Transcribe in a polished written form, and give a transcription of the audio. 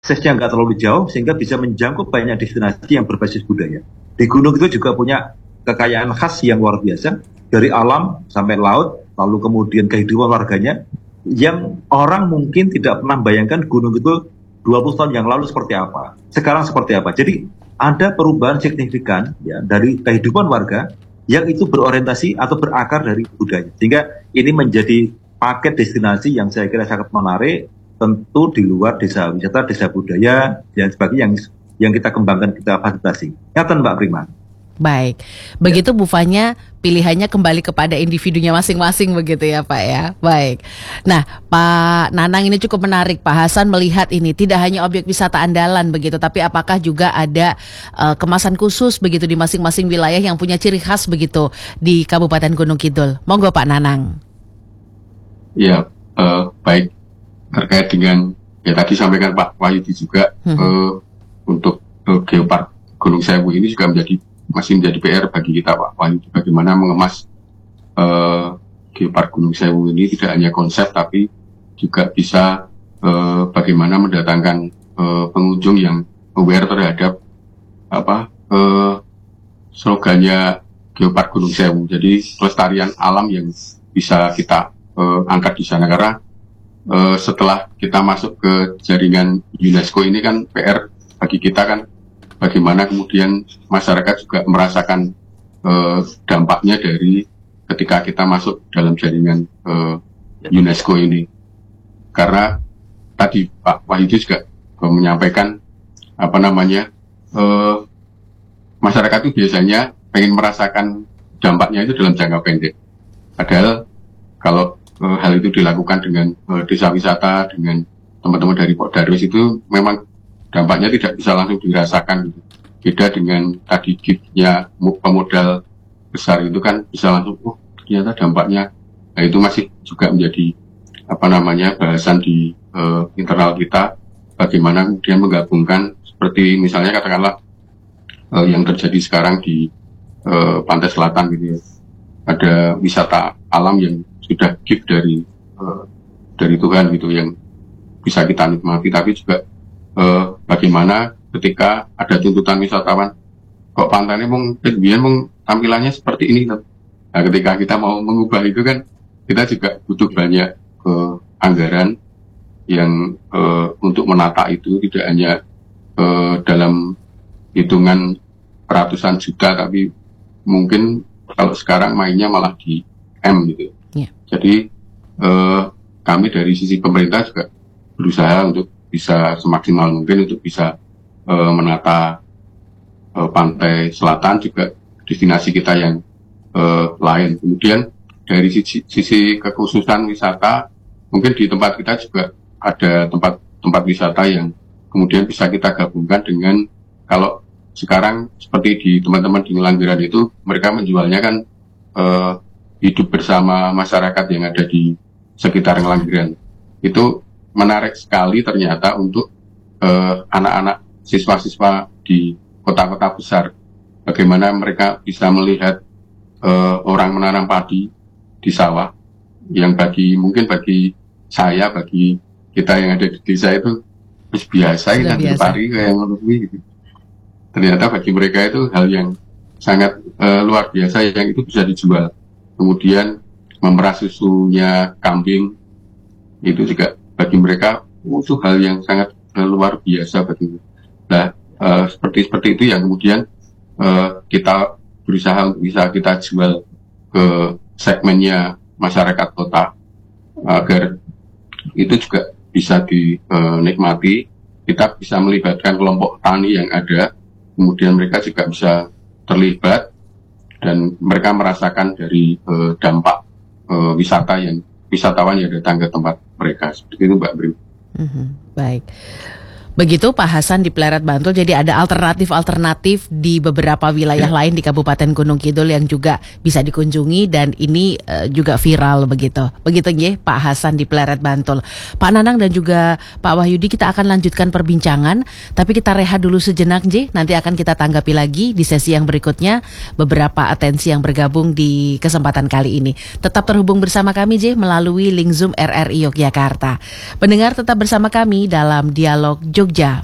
aksesnya nggak terlalu jauh sehingga bisa menjangkau banyak destinasi yang berbasis budaya. Di gunung itu juga punya kekayaan khas yang luar biasa, dari alam sampai laut, lalu kemudian kehidupan warganya, yang orang mungkin tidak pernah bayangkan gunung itu 20 tahun yang lalu seperti apa, sekarang seperti apa. Jadi ada perubahan signifikan ya dari kehidupan warga yang itu berorientasi atau berakar dari budaya. Sehingga ini menjadi paket destinasi yang saya kira sangat menarik, tentu di luar desa wisata, desa budaya, dan sebagainya yang kita kembangkan, kita fasilitasi. Nyata Mbak Prima. Baik, begitu Bu Fanya, pilihannya kembali kepada individunya masing-masing begitu ya Pak ya. Baik, nah Pak Nanang, ini cukup menarik. Pak Hasan melihat ini tidak hanya objek wisata andalan begitu, tapi apakah juga ada kemasan khusus begitu di masing-masing wilayah yang punya ciri khas begitu di Kabupaten Gunung Kidul. Monggo Pak Nanang. Ya, baik, terkait dengan ya tadi sampaikan Pak Wahyudi juga untuk Geopark Gunung Sewu ini juga masih menjadi PR bagi kita Pak Wahyudi, bagaimana mengemas Geopark Gunung Sewu ini tidak hanya konsep tapi juga bisa bagaimana mendatangkan pengunjung yang aware terhadap slogannya Geopark Gunung Sewu. Jadi pelestarian alam yang bisa kita angkat di sana, karena setelah kita masuk ke jaringan UNESCO ini kan PR bagi kita kan bagaimana kemudian masyarakat juga merasakan dampaknya dari ketika kita masuk dalam jaringan UNESCO ini. Karena tadi Pak Wahyudi juga menyampaikan masyarakat itu biasanya pengen merasakan dampaknya itu dalam jangka pendek. Padahal kalau hal itu dilakukan dengan desa wisata, dengan teman-teman dari Pokdarwis, itu memang dampaknya tidak bisa langsung dirasakan gitu. Beda dengan tadi giftnya pemodal besar itu kan bisa langsung, ternyata dampaknya. Nah, itu masih juga menjadi bahasan di internal kita, bagaimana kemudian menggabungkan seperti misalnya katakanlah yang terjadi sekarang di pantai selatan gitu ya. Ada wisata alam yang sudah gift dari Tuhan gitu, yang bisa kita nikmati, tapi juga bagaimana ketika ada tuntutan wisatawan, kok pantainya tampilannya seperti ini. Nah, ketika kita mau mengubah itu kan kita juga butuh banyak anggaran yang untuk menata itu, tidak hanya dalam hitungan ratusan juta, tapi mungkin kalau sekarang mainnya malah di M gitu. Yeah. Jadi kami dari sisi pemerintah juga berusaha untuk bisa semaksimal mungkin untuk bisa menata pantai selatan, juga destinasi kita yang lain. Kemudian dari sisi kekhususan wisata, mungkin di tempat kita juga ada tempat wisata yang kemudian bisa kita gabungkan dengan, kalau sekarang seperti di teman-teman di Ngelanggeran itu, mereka menjualnya kan hidup bersama masyarakat yang ada di sekitar Ngelanggeran. Itu menarik sekali ternyata untuk anak-anak siswa-siswa di kota-kota besar. Bagaimana mereka bisa melihat orang menanam padi di sawah, yang bagi saya, bagi kita yang ada di desa itu biasa, kita tiap hari kayak ngono gitu. Ternyata bagi mereka itu hal yang sangat luar biasa, yang itu bisa dijual. Kemudian memerah susunya kambing, itu juga bagi mereka itu hal yang sangat luar biasa bagi. Nah, seperti itu yang kemudian kita berusaha untuk bisa kita jual ke segmennya masyarakat kota, agar itu juga bisa dinikmati. Kita bisa melibatkan kelompok tani yang ada, kemudian mereka juga bisa terlibat dan mereka merasakan dari dampak wisatawan yang datang ke tempat mereka. Seperti itu Mbak Brim. Baik. Begitu Pak Hasan di Pleret Bantul, jadi ada alternatif di beberapa wilayah lain di Kabupaten Gunung Kidul yang juga bisa dikunjungi, dan ini juga viral begitu. Begitu nggih Pak Hasan di Pleret Bantul. Pak Nanang dan juga Pak Wahyudi, kita akan lanjutkan perbincangan, tapi kita rehat dulu sejenak nggih. Nanti akan kita tanggapi lagi di sesi yang berikutnya beberapa atensi yang bergabung di kesempatan kali ini. Tetap terhubung bersama kami nggih melalui link Zoom RRI Yogyakarta. Pendengar tetap bersama kami dalam Dialog Jogja.